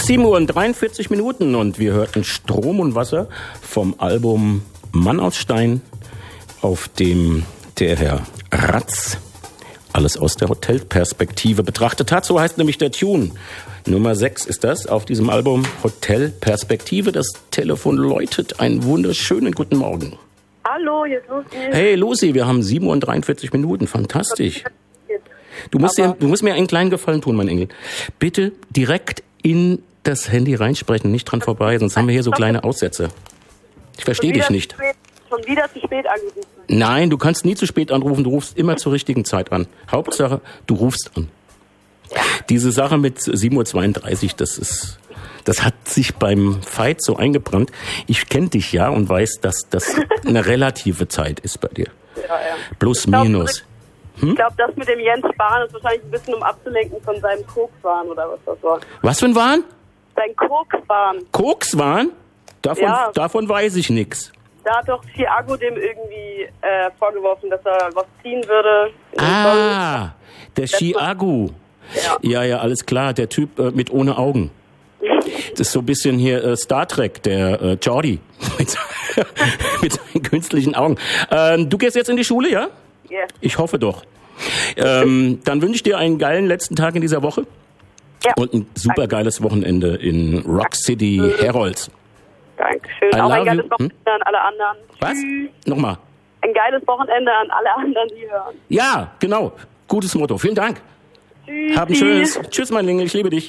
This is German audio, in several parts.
7:43 und wir hörten Strom und Wasser vom Album Mann aus Stein, auf dem der Herr Ratz alles aus der Hotelperspektive betrachtet hat. So heißt nämlich der Tune. Nummer 6 ist das auf diesem Album Hotelperspektive. Das Telefon läutet. Einen wunderschönen guten Morgen. Hallo, hier ist Lucy. Hey Lucy, wir haben 7:43. Fantastisch. Du musst mir einen kleinen Gefallen tun, mein Engel. Bitte direkt in das Handy reinsprechen, nicht dran vorbei, sonst haben wir hier so kleine Aussätze. Ich verstehe dich nicht. Schon wieder zu spät angerufen. Nein, du kannst nie zu spät anrufen, du rufst immer zur richtigen Zeit an. Hauptsache, du rufst an. Diese Sache mit 7:32 Uhr, das hat sich beim Fight so eingebrannt. Ich kenne dich ja und weiß, dass das eine relative Zeit ist bei dir. Ja. Plus, minus. Ich glaube, das mit dem Jens Spahn ist wahrscheinlich ein bisschen, um abzulenken von seinem Kokswahn oder was das war. Was für ein Wahn? Sein Kokswahn. Kokswahn? Davon weiß ich nichts. Da hat doch Thiago dem irgendwie vorgeworfen, dass er was ziehen würde. Der Thiago. Ja, alles klar. Der Typ mit ohne Augen. Das ist so ein bisschen hier Star Trek, der Jordi. mit seinen künstlichen Augen. Du gehst jetzt in die Schule, ja? Ja. Yeah. Ich hoffe doch. Dann wünsche ich dir einen geilen letzten Tag in dieser Woche. Ja. Und ein super geiles Wochenende in Rock City, Herolds. Dankeschön. Auch ein geiles Wochenende an alle anderen. Was? Tschüss. Nochmal. Ein geiles Wochenende an alle anderen, die hören. Ja, genau. Gutes Motto. Vielen Dank. Tschüss. Hab ein schönes. Tschüss, mein Engel. Ich liebe dich.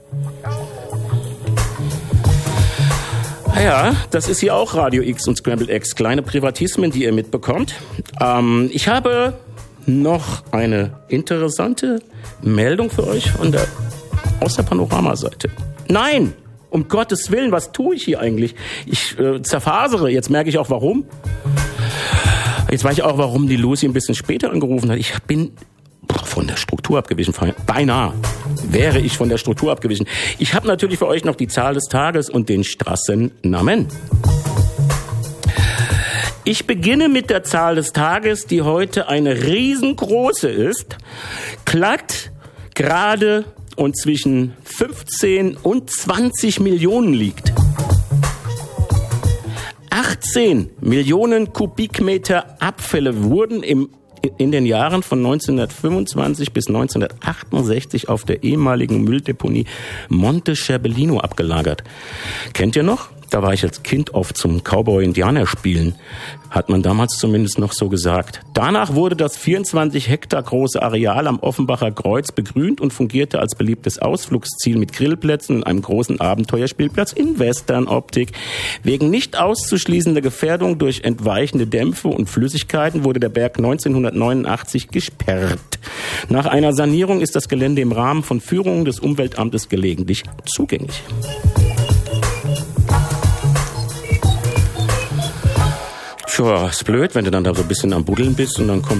Ja, das ist hier auch Radio X und Scrambled X. Kleine Privatismen, die ihr mitbekommt. Ich habe noch eine interessante Meldung für euch aus der Panoramaseite. Nein! Um Gottes Willen, was tue ich hier eigentlich? Ich zerfasere. Jetzt merke ich auch, warum. Jetzt weiß ich auch, warum die Lucy ein bisschen später angerufen hat. Ich bin von der Struktur abgewichen. Beinahe wäre ich von der Struktur abgewichen. Ich habe natürlich für euch noch die Zahl des Tages und den Straßennamen. Ich beginne mit der Zahl des Tages, die heute eine riesengroße ist. Glatt, gerade und zwischen 15 und 20 Millionen liegt. 18 Millionen Kubikmeter Abfälle wurden in den Jahren von 1925 bis 1968 auf der ehemaligen Mülldeponie Monte Scherbellino abgelagert. Kennt ihr noch? Da war ich als Kind oft zum Cowboy-Indianer spielen. Hat man damals zumindest noch so gesagt. Danach wurde das 24 Hektar große Areal am Offenbacher Kreuz begrünt und fungierte als beliebtes Ausflugsziel mit Grillplätzen und einem großen Abenteuerspielplatz in Western-Optik. Wegen nicht auszuschließender Gefährdung durch entweichende Dämpfe und Flüssigkeiten wurde der Berg 1989 gesperrt. Nach einer Sanierung ist das Gelände im Rahmen von Führungen des Umweltamtes gelegentlich zugänglich. Tja, ist blöd, wenn du dann da so ein bisschen am Buddeln bist und dann kommt